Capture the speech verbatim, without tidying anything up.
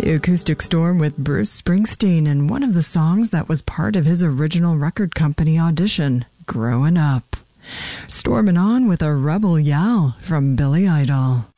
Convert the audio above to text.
The Acoustic Storm with Bruce Springsteen and one of the songs that was part of his original record company audition, Growin' Up. Stormin' on with a Rebel Yell from Billy Idol.